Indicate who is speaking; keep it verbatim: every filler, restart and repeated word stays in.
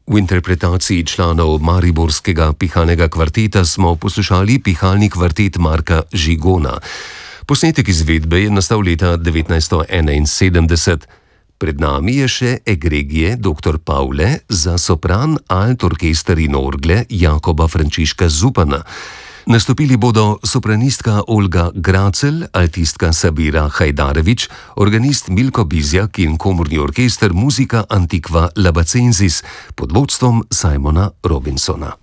Speaker 1: V interpretaciji članov mariborskega pihalnega kvarteta smo poslušali pihalni kvartet Marka Žigona. Posnetek izvedbe je nastal leta devetnajststo enainsedemdeset. Pred nami je še egregije doktor Pavle za sopran, alt, orkester in orgle Jakoba Frančiška Zupana. Nastopili bodo sopranistka Olga Gracelj, altistka Sabira Hajdarević, organist Milko Bizjak in komorni orkester Musica Antiqua Labacensis pod vodstvom Simona Robinsona.